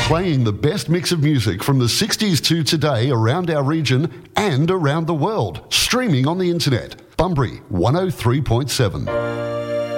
playing the best mix of music from the 60s to today around our region and around the world. Streaming on the internet. Bunbury 103.7.